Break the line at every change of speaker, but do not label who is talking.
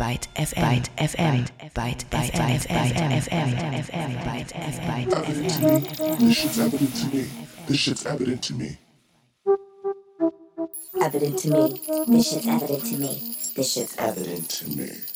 Byte FM, Byte FM,
This shit's evident to me. This shit's evident to me.
Evident to me. This shit's evident to me. This shit's
Evident to me.